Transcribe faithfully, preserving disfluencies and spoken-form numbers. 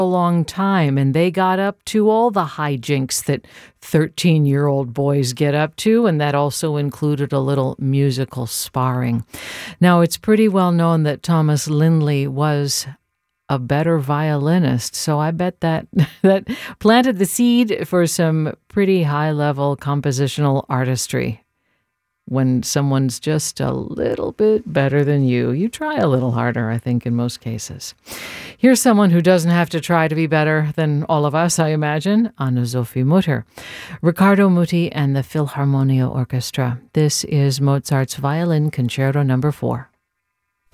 a long time, and they got up to all the hijinks that thirteen-year-old boys get up to, and that also included a little musical sparring. Now, it's pretty well known that Thomas Lindley was a better violinist, so I bet that that planted the seed for some pretty high-level compositional artistry. When someone's just a little bit better than you, you try a little harder, I think, in most cases. Here's someone who doesn't have to try to be better than all of us, I imagine, Anna-Sophie Mutter. Riccardo Muti and the Philharmonia Orchestra. This is Mozart's Violin Concerto Number Four.